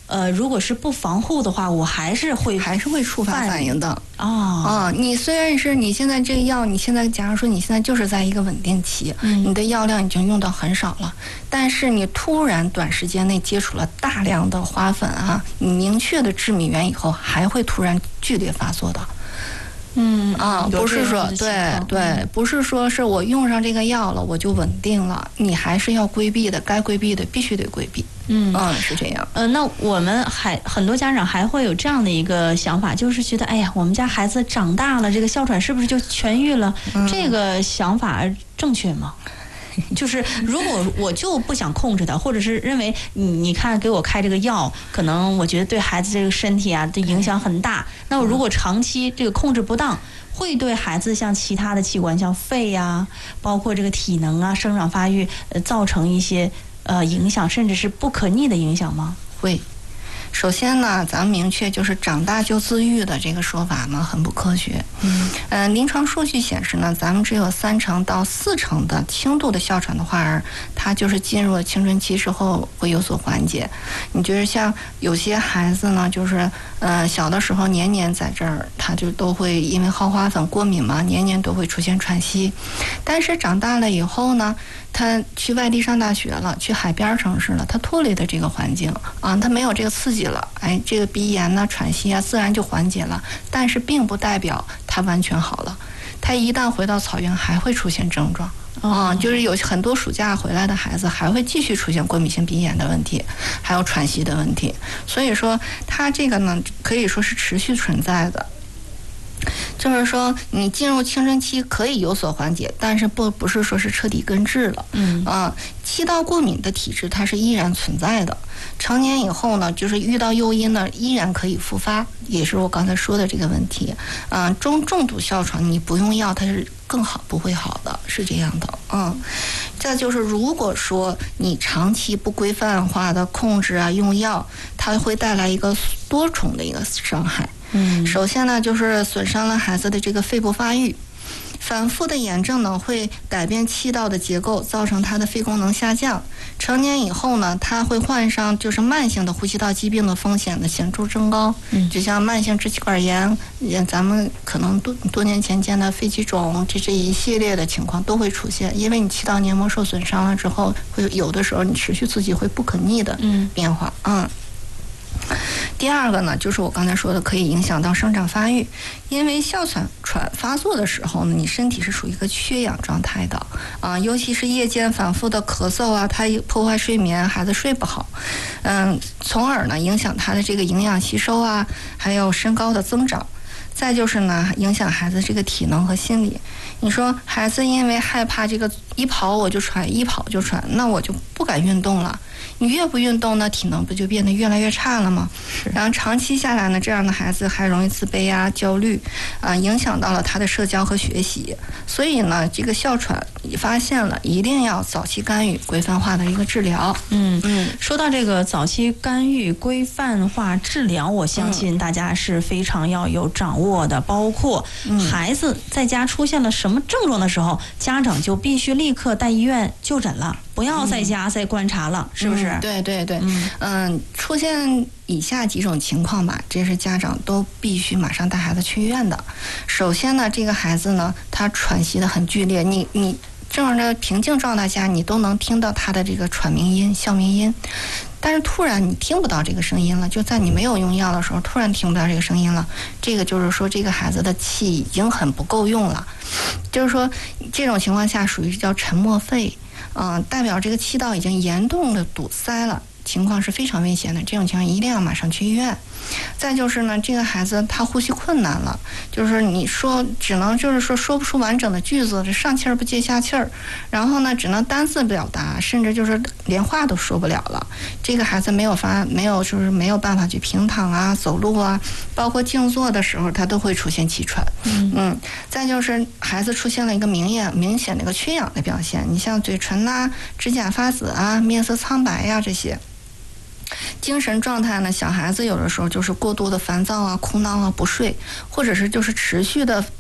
如果是不防护的话，我还是会触发反应的。你虽然是你现在这个药，你现在假如说你现在就是在一个稳定期，你的药量已经用到很少了，但是你突然短时间内接触了大量的花粉啊，你明确的致敏源以后，还会突然剧烈发作的。不是说对，不是说是我用上这个药了我就稳定了，你还是要规避的，该规避的必须得规避。是这样。 那我们很多家长还会有这样的一个想法，就是觉得哎呀，我们家孩子长大了，这个哮喘是不是就痊愈了？这个想法正确吗？就是如果我就不想控制它，或者是认为你看给我开这个药，可能我觉得对孩子这个身体啊的影响很大，那我如果长期这个控制不当，会对孩子像其他的器官，像肺啊，包括这个体能啊、生长发育造成一些影响，甚至是不可逆的影响吗？ 会。首先呢，咱们明确就是长大就自愈的这个说法呢很不科学。临床数据显示呢，咱们只有3成到4成的轻度的哮喘的患儿，他就是进入了青春期之后会有所缓解。你觉得像有些孩子呢，就是小的时候年年在这儿，他就都会因为耗花粉过敏嘛，年年都会出现喘息。但是长大了以后呢，他去外地上大学了，去海边城市了，他脱离了这个环境啊，他没有这个刺激了，这个鼻炎呐、喘息啊，自然就缓解了。但是并不代表他完全好了，他一旦回到草原还会出现症状。就是有很多暑假回来的孩子还会继续出现过敏性鼻炎的问题，还有喘息的问题。所以说，他这个呢可以说是持续存在的。就是说，你进入青春期可以有所缓解，但是不是说是彻底根治了。气道过敏的体质它是依然存在的。成年以后呢，就是遇到诱因呢，依然可以复发，也是我刚才说的这个问题。重度哮喘你不用药，它是更好不会好的，是这样的。再就是，如果说你长期不规范化的控制啊用药，它会带来一个多重的一个伤害。首先呢，就是损伤了孩子的这个肺部发育。反复的炎症呢，会改变气道的结构，造成他的肺功能下降。成年以后呢，他会患上就是慢性的呼吸道疾病的风险呢显著增高。就像慢性支气管炎，咱们可能多年前见的肺气肿，这一系列的情况都会出现，因为你气道黏膜受损伤了之后，会有的时候你持续刺激会不可逆的变化。第二个呢，就是我刚才说的，可以影响到生长发育。因为哮喘发作的时候呢，你身体是属于一个缺氧状态的尤其是夜间反复的咳嗽啊，它破坏睡眠，孩子睡不好，从而呢影响他的这个营养吸收啊，还有身高的增长。再就是呢，影响孩子这个体能和心理。你说孩子因为害怕这个一跑我就喘，一跑就喘，那我就不敢运动了。你越不运动呢，体能不就变得越来越差了吗？然后长期下来呢，这样的孩子还容易自卑啊、焦虑影响到了他的社交和学习。所以呢，这个哮喘发现了，一定要早期干预、规范化的一个治疗。 说到这个早期干预、规范化治疗，我相信大家是非常要有掌握的。包括孩子在家出现了什么症状的时候，家长就必须立刻带医院就诊了，不要在家再观察了，是不是？ 对。出现以下几种情况吧，这是家长都必须马上带孩子去医院的。首先呢，这个孩子呢，他喘息的很剧烈，你正常的平静状态下，你都能听到他的这个喘鸣音、哮鸣音。但是突然你听不到这个声音了，就在你没有用药的时候，突然听不到这个声音了，这个就是说这个孩子的气已经很不够用了，就是说这种情况下属于叫沉默肺，代表这个气道已经严重的堵塞了，情况是非常危险的，这种情况一定要马上去医院。再就是呢，这个孩子他呼吸困难了，就是你说只能就是说不出完整的句子，这上气儿不接下气儿，然后呢只能单字表达，甚至就是连话都说不了了。这个孩子没有办法去平躺啊、走路啊，包括静坐的时候他都会出现气喘。再就是孩子出现了一个明显的一个缺氧的表现，你像嘴唇啊、指甲发紫啊、面色苍白呀这些。精神状态呢，小孩子有的时候就是过度的烦躁啊、哭闹啊、不睡，或者是就是持续的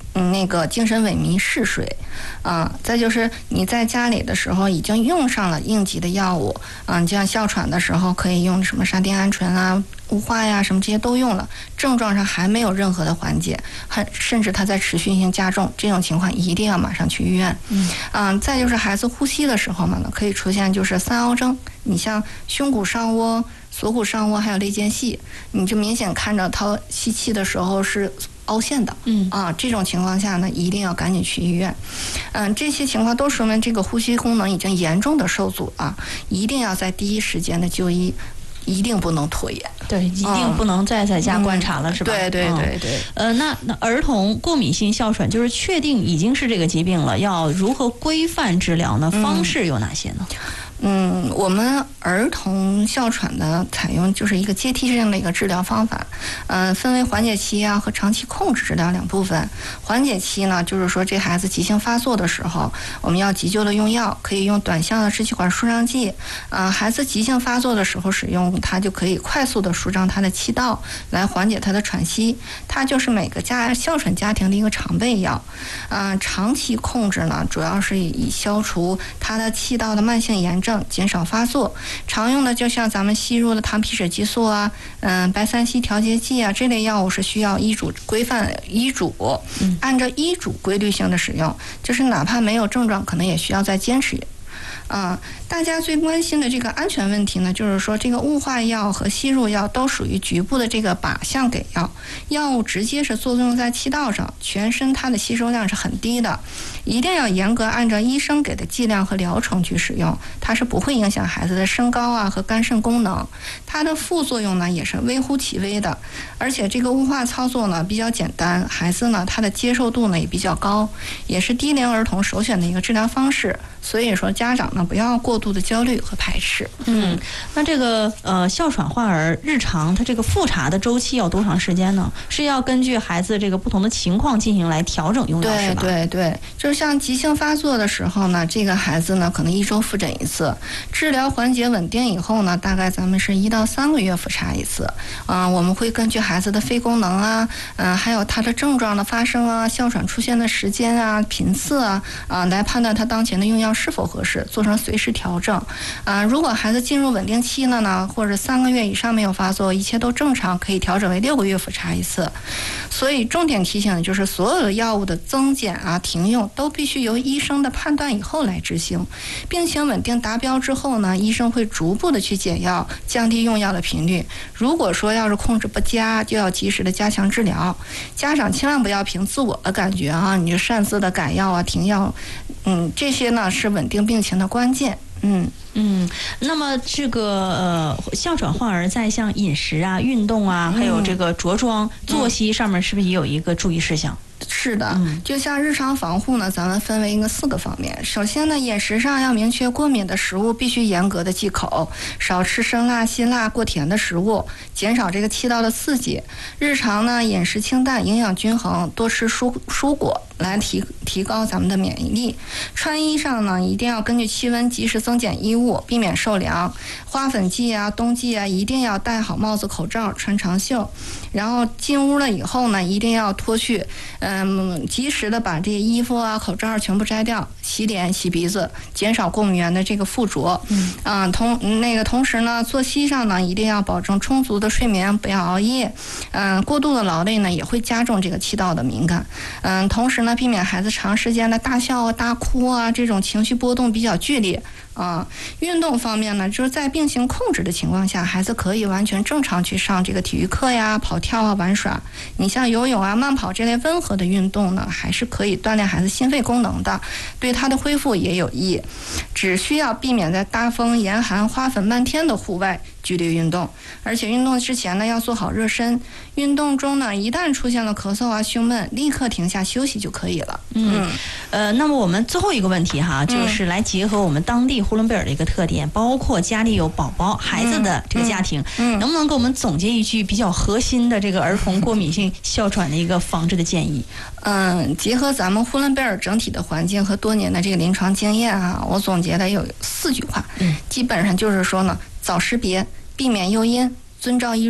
那个精神萎靡嗜睡，再就是你在家里的时候已经用上了应急的药物，你像哮喘的时候可以用什么沙丁胺醇啊、雾化呀什么这些都用了，症状上还没有任何的缓解，甚至它在持续性加重，这种情况一定要马上去医院。再就是孩子呼吸的时候呢，可以出现就是3凹征，你像胸骨上窝、锁骨上窝还有肋间隙，你就明显看着他吸气的时候是凹陷的，这种情况下呢，一定要赶紧去医院。这些情况都说明这个呼吸功能已经严重的受阻了，一定要在第一时间的就医，一定不能拖延。 对，一定不能再在家观察了，是吧？ 对。 那儿童过敏性哮喘就是确定已经是这个疾病了，要如何规范治疗呢？方式有哪些呢？ 我们儿童哮喘的采用就是一个阶梯性的一个治疗方法，分为缓解期和长期控制治疗2部分。缓解期呢，就是说这孩子急性发作的时候，我们要急救的用药，可以用短效的支气管舒张剂。孩子急性发作的时候使用它，就可以快速的舒张他的气道，来缓解他的喘息。它就是每个哮喘家庭的一个常备药。长期控制呢，主要是以消除他的气道的慢性炎症，减少发作。常用的就像咱们吸入的糖皮质激素白三烯调节剂这类药物是需要医嘱规范医嘱，按照医嘱规律性的使用，就是哪怕没有症状，可能也需要再坚持。大家最关心的这个安全问题呢，就是说这个雾化药和吸入药都属于局部的这个靶向给药，药物直接是作用在气道上，全身它的吸收量是很低的，一定要严格按照医生给的剂量和疗程去使用，它是不会影响孩子的身高和肝肾功能，它的副作用呢也是微乎其微的，而且这个雾化操作呢比较简单，孩子呢他的接受度呢也比较高，也是低龄儿童首选的一个治疗方式，所以说家长呢不要过度的焦虑和排斥。 那这个哮喘患儿日常他这个复查的周期要多长时间呢？是要根据孩子这个不同的情况进行来调整用药，是吧？ 对，就是像急性发作的时候呢，这个孩子呢可能1周复诊一次，治疗缓解稳定以后呢，大概咱们是1到3个月复查一次。我们会根据孩子的肺功能还有他的症状的发生哮喘出现的时间频次来判断他当前的用药是否合适，做成随时调整。如果孩子进入稳定期了呢，或者3个月以上没有发作，一切都正常，可以调整为6个月复查一次。所以重点提醒的就是，所有的药物的增减停用都必须由医生的判断以后来执行。病情稳定达标之后呢，医生会逐步的去减药，降低用药的频率。如果说要是控制不佳，就要及时的加强治疗。家长千万不要凭自我的感觉你就擅自的改药停药，这些呢是稳定病情的关键。 那么这个哮喘患儿在像饮食运动还有这个着装、作息上面，是不是也有一个注意事项？ 是的，就像日常防护呢，咱们分为4个方面。首先呢，饮食上要明确过敏的食物必须严格的忌口，少吃生辣、辛辣、过甜的食物，减少这个气道的刺激。日常呢，饮食清淡，营养均衡，多吃蔬果来提高咱们的免疫力。穿衣上呢，一定要根据气温及时增减衣物，避免受凉。花粉季冬季一定要戴好帽子、口罩，穿长袖。然后进屋了以后呢，一定要脱去，及时的把这些衣服口罩全部摘掉，洗脸、洗鼻子，减少过敏源的这个附着。同时呢，作息上呢，一定要保证充足的睡眠，不要熬夜。过度的劳累呢，也会加重这个气道的敏感。同时呢，避免孩子长时间的大笑大哭这种情绪波动比较剧烈。运动方面呢，就是在病情控制的情况下，孩子可以完全正常去上这个体育课跑跳玩耍。你像游泳慢跑这类温和的运动呢，还是可以锻炼孩子心肺功能的，对他的恢复也有益。只需要避免在大风、严寒、花粉漫天的户外剧烈运动，而且运动之前呢要做好热身。运动中呢，一旦出现了咳嗽胸闷，立刻停下休息就可以了。 那么我们最后一个问题就是来结合我们当地呼伦贝尔的一个特点，包括家里有宝宝孩子的这个家庭，能不能给我们总结一句比较核心的这个儿童过敏性哮喘的一个防治的建议？ 结合咱们呼伦贝尔整体的环境和多年的这个临床经验我总结的有4句话，基本上就是说呢，早识别，避免诱因，遵照医嘱，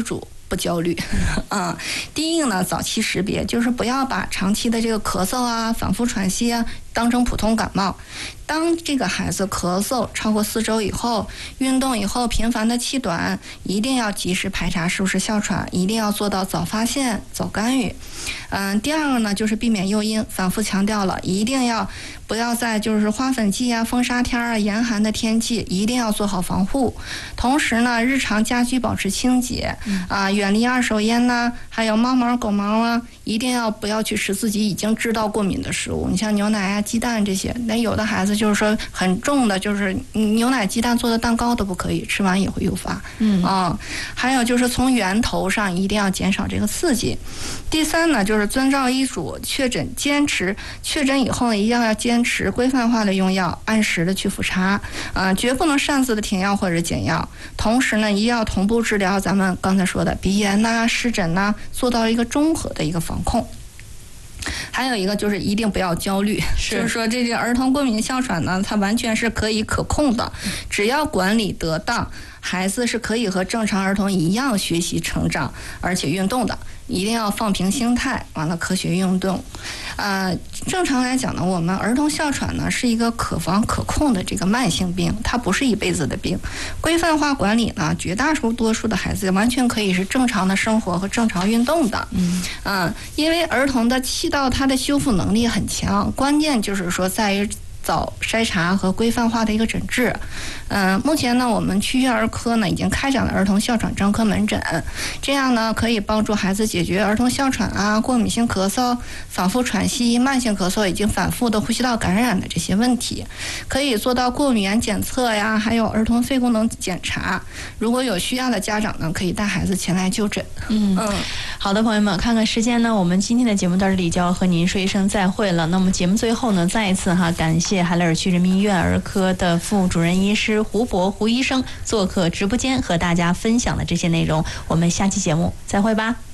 不焦虑啊。第一个呢，早期识别，就是不要把长期的这个咳嗽啊、反复喘息啊当成普通感冒。当这个孩子咳嗽超过4周以后，运动以后频繁的气短，一定要及时排查是不是哮喘，一定要做到早发现、早干预。第二个呢，就是避免诱因，反复强调了，一定要不要在就是花粉季啊、风沙天啊、严寒的天气，一定要做好防护。同时呢，日常家居保持清洁远离二手烟呐，还有猫毛、狗毛啊，一定要不要去吃自己已经知道过敏的食物。你像牛奶啊、鸡蛋这些，那有的孩子就是说很重的，就是牛奶、鸡蛋做的蛋糕都不可以，吃完也会诱发。还有就是从源头上一定要减少这个刺激。第三呢，就是遵照医嘱确诊以后呢，一定要坚持规范化的用药，按时的去复查，绝不能擅自的停药或者减药。同时呢，一定要同步治疗咱们刚才说的鼻炎呐、湿疹呐，做到一个综合的一个防控。还有一个就是一定不要焦虑，就是说这个儿童过敏哮喘呢，它完全是可以可控的，只要管理得当，孩子是可以和正常儿童一样学习成长，而且运动的。一定要放平心态，完了科学运动。正常来讲呢，我们儿童哮喘呢是一个可防可控的这个慢性病，它不是一辈子的病。规范化管理呢，绝大多数的孩子完全可以是正常的生活和正常运动的。因为儿童的气道它的修复能力很强，关键就是说在于早筛查和规范化的一个诊治。目前呢，我们区域儿科呢已经开展了儿童哮喘专科门诊，这样呢可以帮助孩子解决儿童哮喘啊、过敏性咳嗽、反复喘息、慢性咳嗽以及反复的呼吸道感染的这些问题，可以做到过敏原检测呀，还有儿童肺功能检查。如果有需要的家长呢，可以带孩子前来就诊。 好的，朋友们，看看时间呢，我们今天的节目到这里就要和您说一声再会了。那么节目最后呢，再一次感谢海勒尔区人民医院儿科的副主任医师胡医生做客直播间和大家分享的这些内容。我们下期节目再会吧。